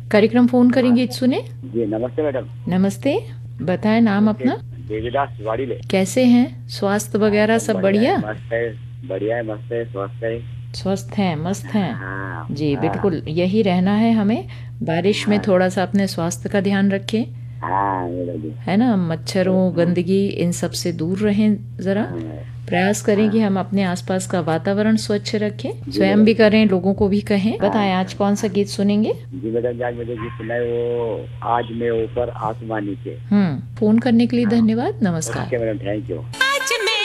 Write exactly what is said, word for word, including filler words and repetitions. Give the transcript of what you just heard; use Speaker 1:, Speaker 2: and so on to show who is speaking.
Speaker 1: कार्यक्रम फोन करेंगे गीत सुने।
Speaker 2: जी नमस्ते मैडम।
Speaker 1: नमस्ते, बताएं नाम अपना।
Speaker 2: देवीदास वाड़ीले।
Speaker 1: कैसे हैं, स्वास्थ्य वगैरह सब बढ़िया?
Speaker 2: मस्त है, बढ़िया है, मस्त है, स्वस्थ है।
Speaker 1: स्वस्थ हैं, मस्त हैं।
Speaker 2: हाँ,
Speaker 1: जी
Speaker 2: हाँ,
Speaker 1: बिल्कुल, यही रहना है हमें। बारिश में
Speaker 2: हाँ,
Speaker 1: थोड़ा सा अपने स्वास्थ्य का ध्यान रखें,
Speaker 2: हाँ, मैडम जी।
Speaker 1: है ना। मच्छरों, गंदगी, इन सब से दूर रहें। ज़रा
Speaker 2: हाँ,
Speaker 1: प्रयास करें कि हम अपने आसपास का वातावरण स्वच्छ रखें, स्वयं भी करें, लोगों को भी कहें। बताएं आज कौन सा गीत सुनेंगे?
Speaker 2: जी मैडम, आज मुझे गीत सुना है वो आज मैं ऊपर आसमान नीचे।
Speaker 1: हम्म फोन करने के लिए धन्यवाद, नमस्कार।
Speaker 2: Okay madam, thank you.